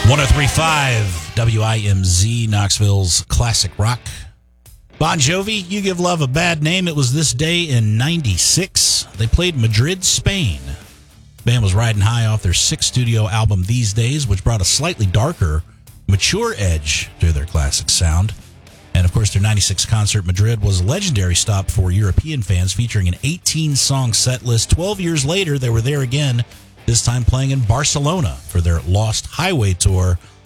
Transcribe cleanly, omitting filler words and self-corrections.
103.5 WIMZ, Knoxville's classic rock. Bon Jovi, You Give Love a Bad Name. It was this day in 96. They played Madrid, Spain. The band was riding high off their sixth studio album, These Days, which brought a slightly darker, mature edge to their classic sound. And, of course, their 96 concert, Madrid, was a legendary stop for European fans, featuring an 18-song set list. 12 years later, they were there again, this time playing in Barcelona for their Lost Highway tour.